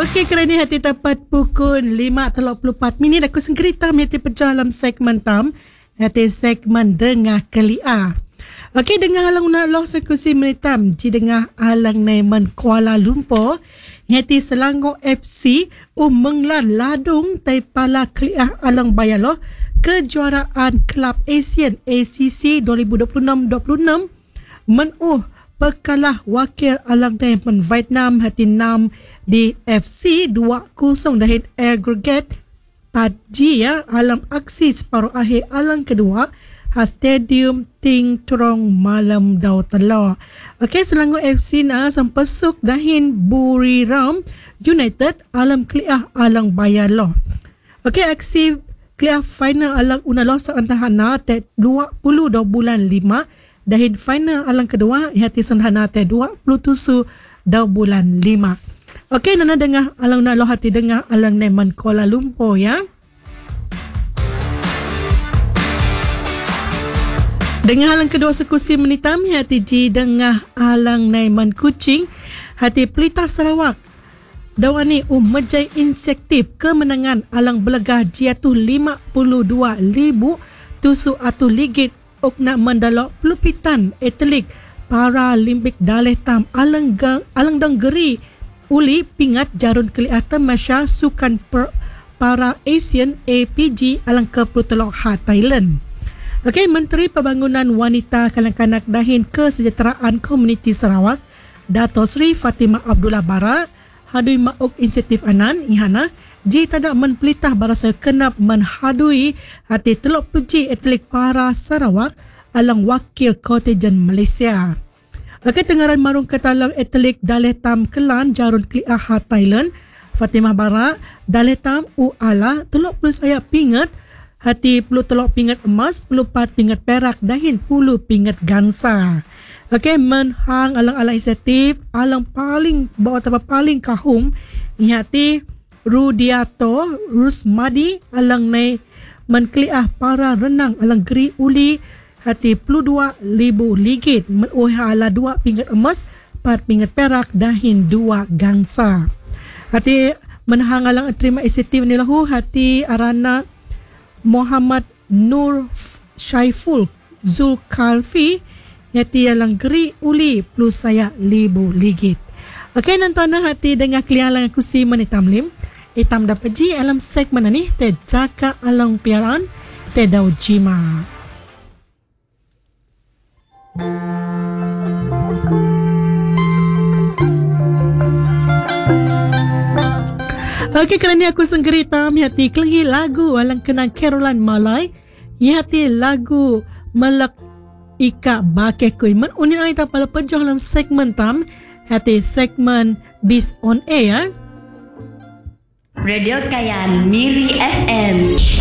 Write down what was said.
Okey, kerana hati tepat pukul 5.34 aku sengkerita hati pecah dalam segmen tam. Hati segmen Dengar Kelia. Okey, dengar halang nak loh sekusi menitam. Di dengar halang naiman Kuala Lumpur. Hati Selangor FC menglan ladung taipala Kelia alang bayaloh kejuaraan Kelab Asian ACC 2026-26 pekalah wakil alang naiman Vietnam hati 6 di FC 2-0 dahil aggregate Padji alam aksi separuh akhir alang kedua Stadium Ting Turong Malam Dau Telor. Okey, Selangor FC sempesuk dahin Buriram United alam Kelia alang Bayaloh. Okey, aksi Kelia final alang unaloh seandahana te 22 bulan 5 dahin final alang kedua hati sandahana te 27 bulan 5. Okey, nana dengar alang nak hati dengar alang neman Kuala Lumpur ya. Dengar alang kedua sekusi menitam hati ji dengar alang neman Kuching hati Pelita Sarawak. Dawani mejai insektif kemenangan alang belegah jiatuh 52,000 tusu atu ligit nak mendalok pelupitan atlet Paralimpik Daleh Tam alang Danggeri uli pingat jarun kelihatan Masya Sukan Para Asian APG alang ke Plutelok Thailand. Okey, Menteri Pembangunan Wanita Kanak-kanak dahin Kesejahteraan Komuniti Sarawak Dato' Sri Fatimah Abdullah Bara hadui mauk insentif anan ihana ji tada menpelitah barasa kenap menhadui hati telok puji atlet para Sarawak alang wakil kontijen Malaysia. Okey, tengaran marung ketalang atlet Daleh Tam Kelan jarun Kelia Thailand Fatimah Bara Daleh Tam ala telok puluh saya pingat hati puluh telok pingat emas puluh pat pingat perak dahin puluh pingat gansa. Okey, menhang alang-alang insentif alang paling bawa tapa paling kahum hati Rudiato Rusmadi alang nai menkeliah para renang alang geri uli hati 22,000 ligit ala 2 pingat emas 4 pingat perak dahin 2 gangsa. Hati menhang alang terima insentif ni lahu hati arana Muhammad Nur Syaiful Zulkalfi hati alang geri uli plus saya 1,000 ligit. Okey, nantana hati dengar Kelia alang kusi menitamlim hitam dapat ji alam segmen ni te jaka alang pialaan te dau jima. Okey, kerana aku senggerita hati kelengi lagu alang kenang Caroline Malay hati lagu Melak Ika Bakeh Kui men unin ai tak pala pejoh dalam segmen tam hati segmen Bis on Air Radio Kayan Miri FM.